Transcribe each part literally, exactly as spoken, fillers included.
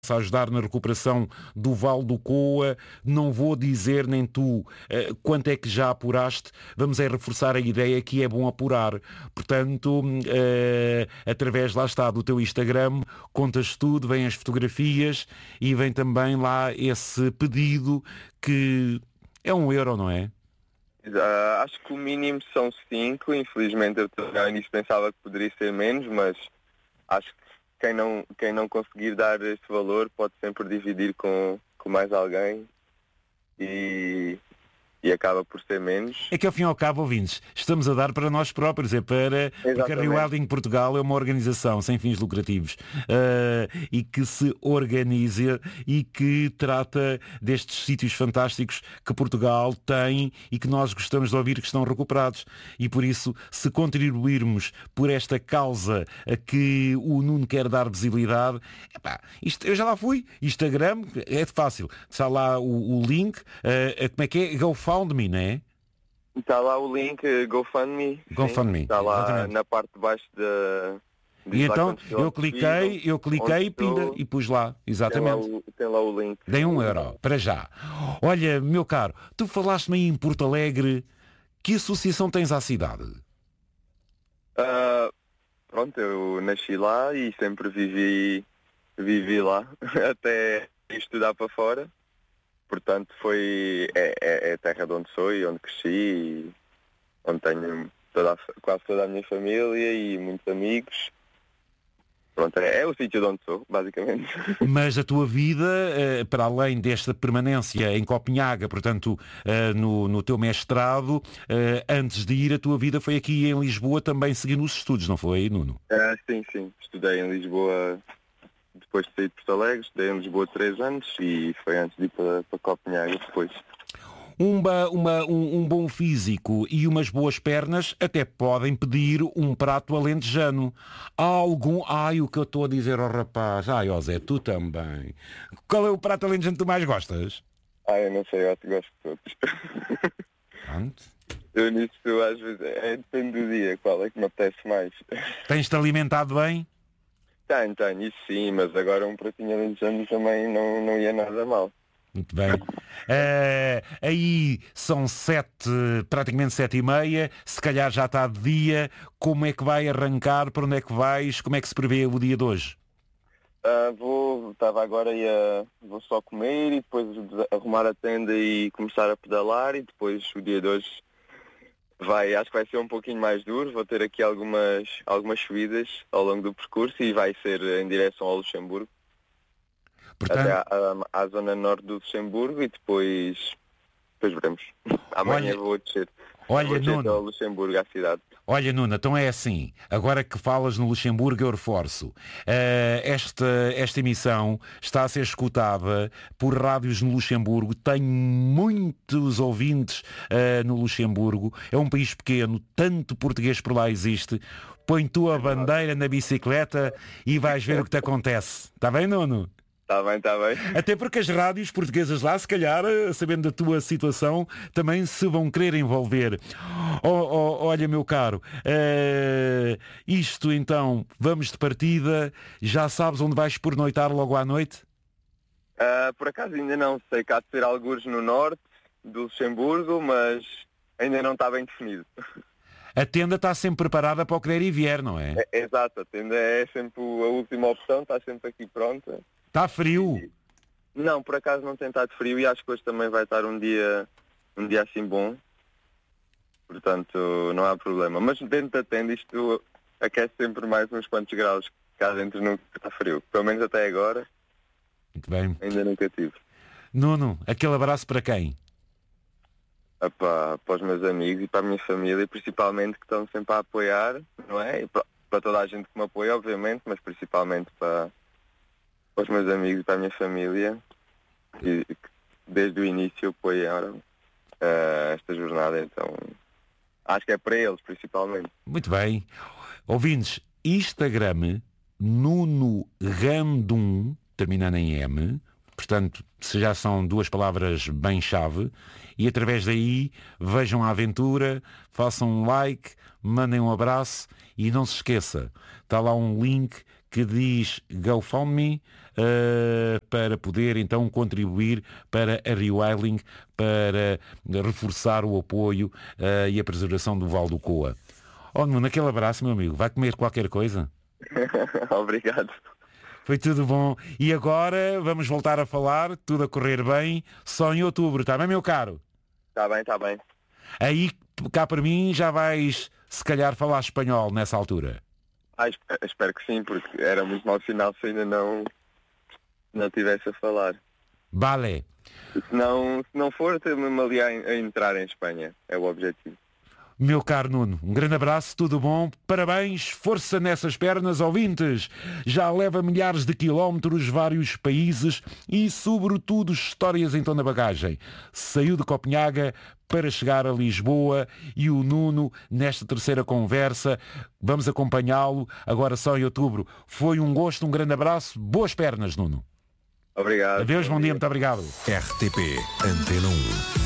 a ajudar na recuperação do Val do Coa. Não vou dizer nem tu uh, quanto é que já apuraste, vamos é reforçar a ideia que é bom apurar. Portanto, uh, através, lá está, do teu Instagram, contas tudo, vêm as fotografias e vem também lá esse pedido que é um euro, não é? Uh, acho que o mínimo são cinco, infelizmente eu também nisso pensava que poderia ser menos, mas acho que Quem não, quem não conseguir dar esse valor pode sempre dividir com, com mais alguém e, e acaba por ser menos. É que ao fim e ao cabo, ouvintes, estamos a dar para nós próprios, é para... Exatamente. Porque a Rewilding Portugal é uma organização sem fins lucrativos uh, e que se organiza e que trata destes sítios fantásticos que Portugal tem e que nós gostamos de ouvir que estão recuperados. E por isso, se contribuirmos por esta causa a que o Nuno quer dar visibilidade, epá, isto, eu já lá fui, Instagram, é fácil, está lá o, o link, uh, como é que é? GoFundMe, não é? Está lá o link GoFundMe. GoFundMe. Está lá Exatamente. na parte de baixo da... E então eu cliquei, eu cliquei pinda, e pus lá, exatamente. Tem lá, o, tem lá o link. Dei um euro, para já. Olha, meu caro, tu falaste-me aí em Porto Alegre, que associação tens à cidade? Uh, pronto, eu nasci lá e sempre vivi, vivi lá, até estudar para fora. Portanto, foi, é, é, é a terra de onde sou e onde cresci e onde tenho toda a, quase toda a minha família e muitos amigos. Pronto, é, é o sítio de onde sou, basicamente. Mas a tua vida, para além desta permanência em Copenhaga, portanto, no, no teu mestrado, antes de ir, a tua vida foi aqui em Lisboa também seguindo os estudos, não foi, Nuno? É, sim, sim. Estudei em Lisboa depois de sair de Porto Alegre, estudei em Lisboa três anos e foi antes de ir para, para Copenhaga depois. Uma, uma, um, um bom físico e umas boas pernas até podem pedir um prato alentejano. Há algum... Ai, o que eu estou a dizer ao rapaz. Ai, ó Zé, tu também. Qual é o prato alentejano que tu mais gostas? Ah, eu não sei, eu acho que gosto de todos. Pronto. Eu nisso, às vezes, é, depende do dia, qual é que me apetece mais. Tens-te alimentado bem? Tenho, tenho, isso sim, mas agora um pratinho alentejano também não, não ia nada mal. Muito bem. Uh, aí são sete, praticamente sete e meia, se calhar já está de dia. Como é que vai arrancar? Para onde é que vais? Como é que se prevê o dia de hoje? Uh, vou, estava agora e uh, vou só comer e depois arrumar a tenda e começar a pedalar e depois o dia de hoje vai, acho que vai ser um pouquinho mais duro. Vou ter aqui algumas, algumas subidas ao longo do percurso e vai ser em direção ao Luxemburgo. Portanto, até à, à, à zona norte do Luxemburgo e depois, depois veremos. Amanhã olha, vou descer. Olha, vou descer Nuno, ao Luxemburgo, à cidade. Olha, Nuno, então é assim. Agora que falas no Luxemburgo, eu reforço. Uh, esta, esta emissão está a ser escutada por rádios no Luxemburgo. Tenho muitos ouvintes uh, no Luxemburgo. É um país pequeno, tanto português por lá existe. Põe tu a bandeira na bicicleta e vais ver o que te acontece. Está bem, Nuno? Está bem, está bem. Até porque as rádios portuguesas lá, se calhar, sabendo da tua situação, também se vão querer envolver. Oh, oh, olha, meu caro, uh, isto então, vamos de partida. Já sabes onde vais pernoitar logo à noite? Uh, por acaso ainda não sei, que há de ser algures no norte do Luxemburgo, mas ainda não está bem definido. A tenda está sempre preparada para o que der e vier, não é? é exato, a tenda é sempre a última opção, está sempre aqui pronta. Está frio? Não, por acaso não tem estado frio e acho que hoje também vai estar um dia, um dia assim bom. Portanto, não há problema. Mas dentro da tenda isto aquece sempre mais uns quantos graus. Cá dentro nunca está frio. Pelo menos até agora. Muito bem. Ainda nunca tive. Nuno, aquele abraço para quem? Epá, para os meus amigos e para a minha família, principalmente, que estão sempre a apoiar, não é? E para, para toda a gente que me apoia, obviamente, mas principalmente para... para os meus amigos e para a minha família, que desde o início apoiaram uh, esta jornada, então acho que é para eles, principalmente. Muito bem. Ouvintes, Instagram, Nuno Randum, terminando em M, portanto, se já são duas palavras bem-chave, e através daí vejam a aventura, façam um like, mandem um abraço e não se esqueça, está lá um link que diz GoFundMe uh, para poder então contribuir para a Rewilding, para reforçar o apoio uh, e a preservação do Val do Coa. Oh, Nuno, aquele abraço, meu amigo. Vai comer qualquer coisa? Obrigado. Foi tudo bom. E agora vamos voltar a falar, tudo a correr bem, só em outubro, está bem, meu caro? Está bem, está bem. Aí, cá para mim, já vais, se calhar, falar espanhol nessa altura. Ah, espero que sim, porque era muito mau sinal se ainda não, não estivesse a falar. Vale. Se não, se não for, estou-me ali a, a entrar em Espanha. É o objetivo. Meu caro Nuno, um grande abraço, tudo bom, parabéns, força nessas pernas, ouvintes. Já leva milhares de quilómetros, vários países e, sobretudo, histórias então na bagagem. Saiu de Copenhaga para chegar a Lisboa e o Nuno, nesta terceira conversa, vamos acompanhá-lo agora só em outubro. Foi um gosto, um grande abraço, boas pernas, Nuno. Obrigado. Adeus, bom dia, muito obrigado. R T P Antena um.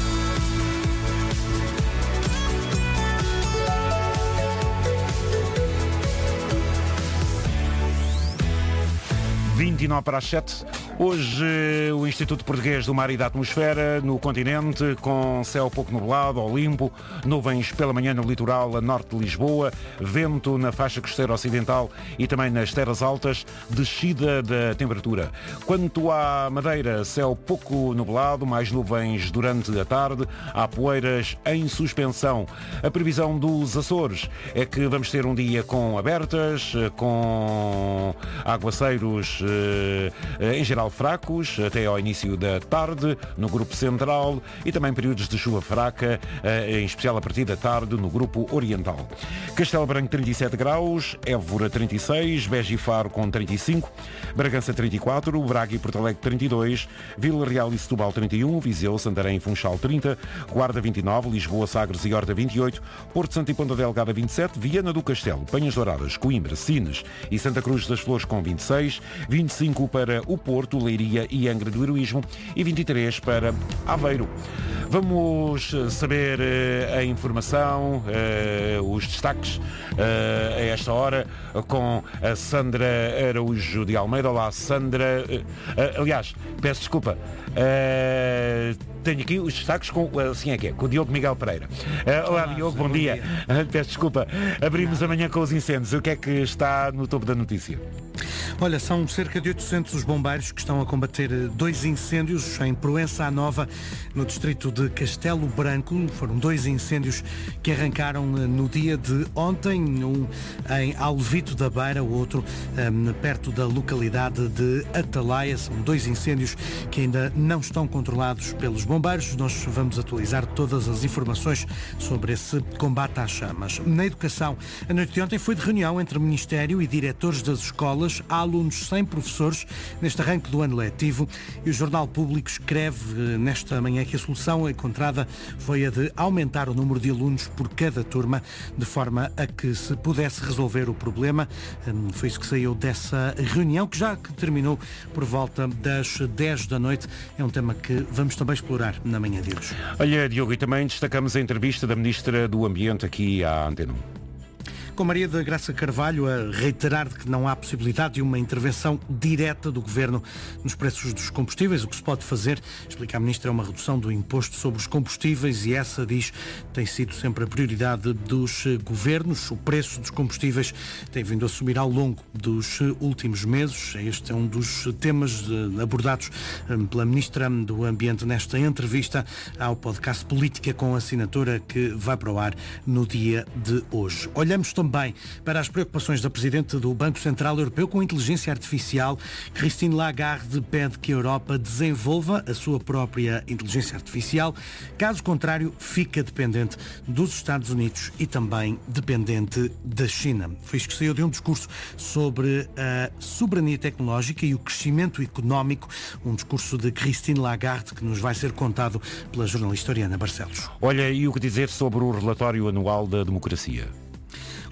vinte e nove para as sete. Hoje o Instituto Português do Mar e da Atmosfera no continente, com céu pouco nublado ou limpo, nuvens pela manhã no litoral a norte de Lisboa, vento na faixa costeira ocidental e também nas terras altas, descida da temperatura. Quanto à Madeira, céu pouco nublado, mais nuvens durante a tarde, há poeiras em suspensão. A previsão dos Açores é que vamos ter um dia com abertas, com aguaceiros em geral fracos até ao início da tarde no grupo central e também períodos de chuva fraca, em especial a partir da tarde no grupo oriental. Castelo Branco trinta e sete graus, Évora trinta e seis, Beja e Faro com trinta e cinco, Bragança trinta e quatro, Braga e Porto Alegre trinta e dois, Vila Real e Setúbal trinta e um, Viseu, Santarém e Funchal trinta, Guarda vinte e nove, Lisboa, Sagres e Horta vinte e oito, Porto Santo e Ponta Delgada vinte e sete, Viana do Castelo, Penhas Douradas, Coimbra, Sines e Santa Cruz das Flores com vinte e seis, vinte e cinco para o Porto, Leiria e Angra do Heroísmo e vinte e três para Aveiro. Vamos saber uh, a informação, uh, os destaques uh, a esta hora com a Sandra Araújo de Almeida. Olá, Sandra. Uh, uh, aliás, peço desculpa. Uh, tenho aqui os destaques com, assim é que é, com o Diogo Miguel Pereira. Uh, olá, olá, Diogo, bom, bom dia. dia. Uh, peço desculpa. Abrimos Não. amanhã com os incêndios. O que é que está no topo da notícia? Olha, são cerca de oitocentos os bombeiros que estão a combater dois incêndios em Proença à Nova, no distrito de Castelo Branco. Foram dois incêndios que arrancaram no dia de ontem, um em Alvito da Beira, o outro um, perto da localidade de Atalaia. São dois incêndios que ainda não estão controlados pelos bombeiros. Nós vamos atualizar todas as informações sobre esse combate às chamas. Na educação, a noite de ontem foi de reunião entre o Ministério e diretores das escolas. Há alunos sem professores neste arranque do ano letivo e o Jornal Público escreve nesta manhã que a solução encontrada foi a de aumentar o número de alunos por cada turma, de forma a que se pudesse resolver o problema. Foi isso que saiu dessa reunião, que já terminou por volta das dez da noite. É um tema que vamos também explorar na manhã de hoje. Olha, Diogo, e também destacamos a entrevista da Ministra do Ambiente aqui à Antena um. Com Maria da Graça Carvalho a reiterar que não há possibilidade de uma intervenção direta do Governo nos preços dos combustíveis. O que se pode fazer, explica a Ministra, é uma redução do imposto sobre os combustíveis e essa, diz, tem sido sempre a prioridade dos governos. O preço dos combustíveis tem vindo a subir ao longo dos últimos meses. Este é um dos temas abordados pela Ministra do Ambiente nesta entrevista ao podcast Política com Assinatura, que vai para o ar no dia de hoje. Olhamos também Também para as preocupações da Presidente do Banco Central Europeu com a inteligência artificial. Christine Lagarde pede que a Europa desenvolva a sua própria inteligência artificial. Caso contrário, fica dependente dos Estados Unidos e também dependente da China. Foi isso que saiu de um discurso sobre a soberania tecnológica e o crescimento económico. Um discurso de Christine Lagarde que nos vai ser contado pela jornalista Oriana Barcelos. Olha, e o que dizer sobre o relatório anual da democracia?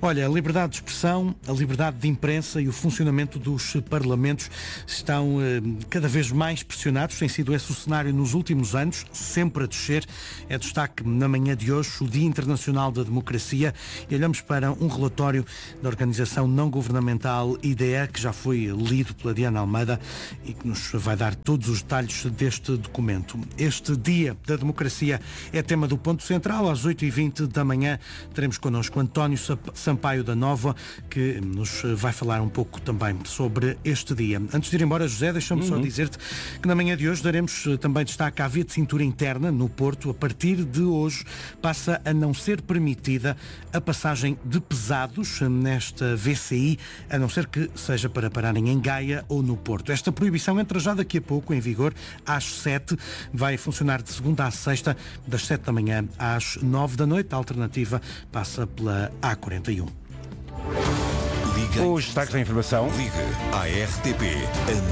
Olha, a liberdade de expressão, a liberdade de imprensa e o funcionamento dos parlamentos estão eh, cada vez mais pressionados. Tem sido esse o cenário nos últimos anos, sempre a descer. É destaque na manhã de hoje o Dia Internacional da Democracia e olhamos para um relatório da organização não governamental I D E, que já foi lido pela Diana Almeida e que nos vai dar todos os detalhes deste documento. Este Dia da Democracia é tema do Ponto Central. Às oito e vinte da manhã teremos connosco António Sampaio da Nova, que nos vai falar um pouco também sobre este dia. Antes de ir embora, José, deixa-me uhum. só dizer-te que na manhã de hoje daremos também destaque à via de cintura interna no Porto. A partir de hoje passa a não ser permitida a passagem de pesados nesta V C I, a não ser que seja para pararem em Gaia ou no Porto. Esta proibição entra já daqui a pouco em vigor às sete. Vai funcionar de segunda à sexta, das sete da manhã às nove da noite. A alternativa passa pela A quarenta e um. Liga. Os destaques da informação. Liga à R T P.